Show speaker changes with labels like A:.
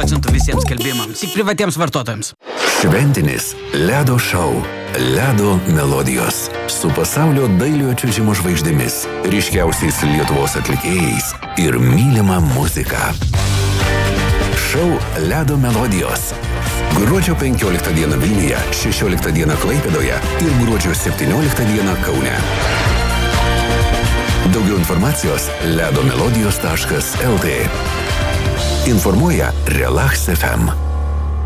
A: procentų visiems skelbimams, tik privatiems vartotojams.
B: Šventinis ledo šou Ledo melodijos su pasaulio dailiojo čiuožimo žvaigždėmis, ryškiausiais Lietuvos atlikėjais ir mylima muzika. Šou Ledo melodijos. Gruodžio 15 dieną Vilniuje, 16 dieną Klaipėdoje ir gruodžio 17 dieną Kaune. Daugiau informacijos ledomelodijos.lt. Informuoja Relax FM.